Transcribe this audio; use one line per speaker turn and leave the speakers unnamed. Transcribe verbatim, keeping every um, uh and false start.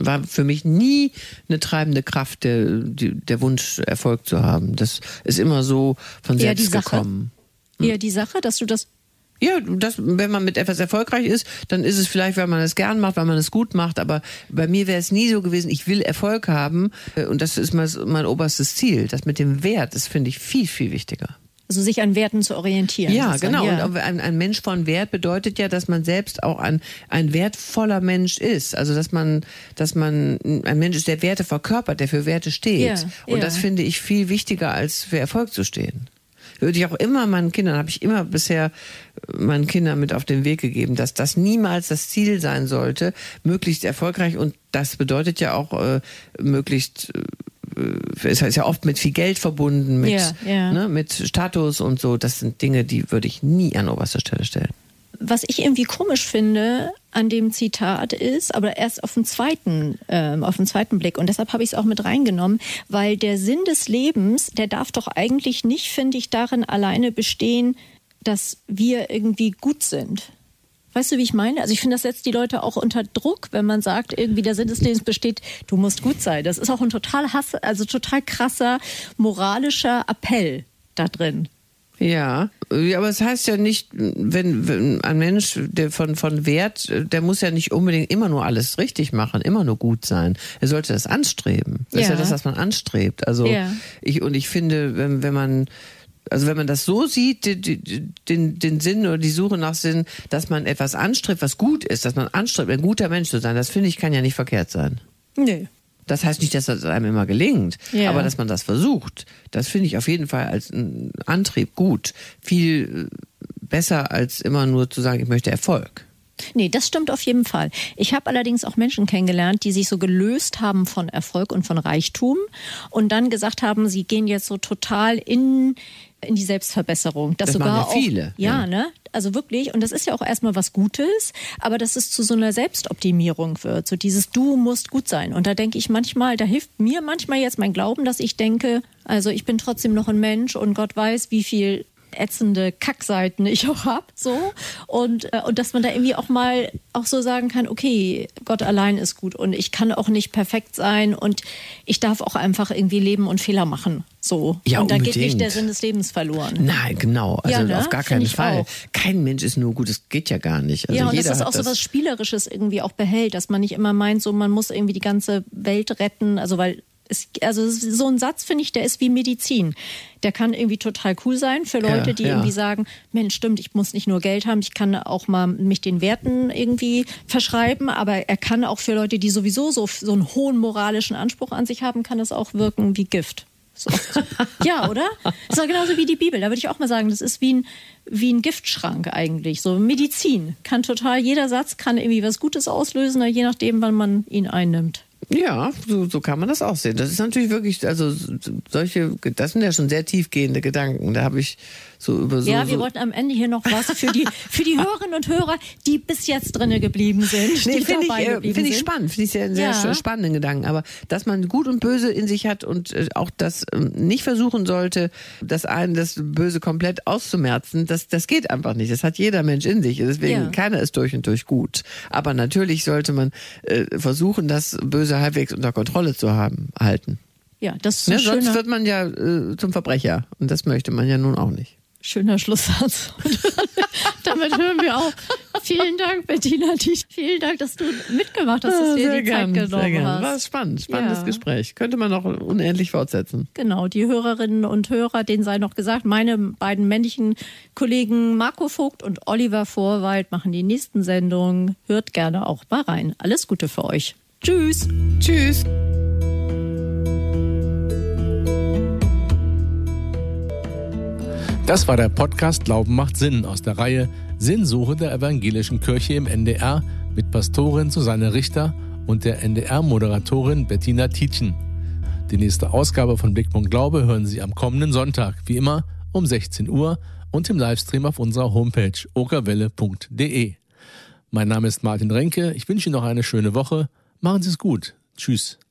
war für mich nie eine treibende Kraft, der, der Wunsch, Erfolg zu haben. Das ist immer so von
Eher
selbst
die Sache.
gekommen.
Hm. Eher die Sache, dass du das...
Ja, das, wenn man mit etwas erfolgreich ist, dann ist es vielleicht, weil man es gern macht, weil man es gut macht. Aber bei mir wäre es nie so gewesen, ich will Erfolg haben. Und das ist mein, mein oberstes Ziel. Das mit dem Wert, das finde ich viel, viel wichtiger.
Also sich an Werten zu orientieren.
Ja, genau.
Ja.
Und ein, ein Mensch von Wert bedeutet ja, dass man selbst auch ein, ein wertvoller Mensch ist. Also dass man, dass man ein Mensch ist, der Werte verkörpert, der für Werte steht.
Ja,
und
ja.
das finde ich viel wichtiger, als für Erfolg zu stehen. Würde ich auch immer meinen Kindern, habe ich immer bisher meinen Kindern mit auf den Weg gegeben, dass das niemals das Ziel sein sollte, möglichst erfolgreich, und das bedeutet ja auch äh, möglichst, äh, es ist ja oft mit viel Geld verbunden, mit,
ja, ja.
Ne, mit Status und so. Das sind Dinge, die würde ich nie an oberster Stelle stellen.
Was ich irgendwie komisch finde an dem Zitat ist, aber erst auf den zweiten, äh, auf den zweiten Blick, und deshalb habe ich es auch mit reingenommen, weil der Sinn des Lebens, der darf doch eigentlich nicht, finde ich, darin alleine bestehen, dass wir irgendwie gut sind. Weißt du, wie ich meine? Also ich finde, das setzt die Leute auch unter Druck, wenn man sagt, irgendwie der Sinn des Lebens besteht, du musst gut sein. Das ist auch ein total Hass, also total krasser moralischer Appell da drin.
Ja, aber es heißt ja nicht, wenn, wenn ein Mensch, der von, von Wert, der muss ja nicht unbedingt immer nur alles richtig machen, immer nur gut sein. Er sollte das anstreben. Das ja. ist ja das, was man anstrebt. Also ja. ich, und ich finde, wenn, wenn man, also wenn man das so sieht, den, den, den Sinn oder die Suche nach Sinn, dass man etwas anstrebt, was gut ist, dass man anstrebt, ein guter Mensch zu sein, das finde ich, kann ja nicht verkehrt sein.
Nee.
Das heißt nicht, dass das einem immer gelingt,
ja.
aber dass man das versucht, das finde ich auf jeden Fall als einen Antrieb gut. Viel besser als immer nur zu sagen, ich möchte Erfolg.
Nee, das stimmt auf jeden Fall. Ich habe allerdings auch Menschen kennengelernt, die sich so gelöst haben von Erfolg und von Reichtum und dann gesagt haben, sie gehen jetzt so total in, in die Selbstverbesserung. Das,
das
sogar
machen ja viele.
Auch, ja, ja, ne? Also wirklich, und das ist ja auch erstmal was Gutes, aber dass es zu so einer Selbstoptimierung wird, so dieses Du musst gut sein. Und da denke ich manchmal, da hilft mir manchmal jetzt mein Glauben, dass ich denke, also ich bin trotzdem noch ein Mensch und Gott weiß, wie viel ätzende Kackseiten ich auch habe, so. Und, äh, und dass man da irgendwie auch mal auch so sagen kann, okay, Gott allein ist gut und ich kann auch nicht perfekt sein und ich darf auch einfach irgendwie leben und Fehler machen, so.
Ja,
und da
unbedingt.
geht nicht der Sinn des Lebens verloren.
Nein, genau. Also
ja, ne?
auf gar keinen
Find ich
Fall.
Auch.
Kein Mensch ist nur gut, das geht ja gar nicht. Also
ja, und
jeder
dass es auch
hat
so was Spielerisches irgendwie auch behält, dass man nicht immer meint, so man muss irgendwie die ganze Welt retten, also weil Es, also so ein Satz, finde ich, der ist wie Medizin. Der kann irgendwie total cool sein für Leute,
ja,
die
ja.
irgendwie sagen, Mensch, stimmt, ich muss nicht nur Geld haben, ich kann auch mal mich den Werten irgendwie verschreiben, aber er kann auch für Leute, die sowieso so, so einen hohen moralischen Anspruch an sich haben, kann es auch wirken wie Gift. So. Ja, oder? Das ist doch genauso wie die Bibel. Da würde ich auch mal sagen, das ist wie ein, wie ein Giftschrank eigentlich. So Medizin kann total, jeder Satz kann irgendwie was Gutes auslösen, je nachdem, wann man ihn einnimmt.
Ja, so, so kann man das auch sehen. Das ist natürlich wirklich, also solche, das sind ja schon sehr tiefgehende Gedanken. Da habe ich so über so...
Ja, wir
so
wollten am Ende hier noch was für die, für die Hörerinnen und Hörer, die bis jetzt drinne geblieben sind.
Nee, finde ich,
äh,
find ich spannend. Finde ich sehr, sehr
ja.
spannenden Gedanken. Aber dass man Gut und Böse in sich hat und äh, auch das äh, nicht versuchen sollte, das einen das Böse komplett auszumerzen, das, das geht einfach nicht. Das hat jeder Mensch in sich. Deswegen, ja. keiner ist durch und durch gut. Aber natürlich sollte man äh, versuchen, das Böse halbwegs unter Kontrolle zu haben, halten.
Ja, das ist
ne,
ein
sonst
schöner,
wird man ja äh, zum Verbrecher. Und das möchte man ja nun auch nicht.
Schöner Schlusssatz. Damit hören wir auf. Vielen Dank, Bettina. Vielen Dank, dass du mitgemacht hast, dass du dir die
gern,
Zeit genommen
sehr gern.
hast.
War spannend, spannendes
ja.
Gespräch. Könnte man noch unendlich fortsetzen.
Genau, die Hörerinnen und Hörer, denen sei noch gesagt, meine beiden männlichen Kollegen Marco Vogt und Oliver Vorwald machen die nächsten Sendungen. Hört gerne auch mal rein. Alles Gute für euch. Tschüss.
Tschüss.
Das war der Podcast Glauben macht Sinn aus der Reihe Sinnsuche der Evangelischen Kirche im N D R mit Pastorin Susanne Richter und der N D R-Moderatorin Bettina Tietjen. Die nächste Ausgabe von Blickpunkt Glaube hören Sie am kommenden Sonntag, wie immer um sechzehn Uhr und im Livestream auf unserer Homepage okerwelle punkt de. Mein Name ist Martin Renke, ich wünsche Ihnen noch eine schöne Woche. Machen Sie es gut. Tschüss.